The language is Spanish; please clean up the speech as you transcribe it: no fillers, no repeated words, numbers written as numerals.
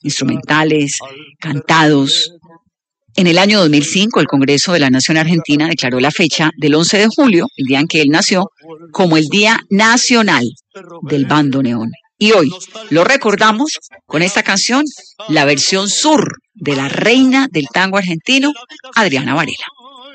instrumentales, cantados. En el año 2005, el Congreso de la Nación Argentina declaró la fecha del 11 de julio, el día en que él nació, como el Día Nacional del Bandoneón. Y hoy lo recordamos con esta canción, la versión sur de la reina del tango argentino, Adriana Varela.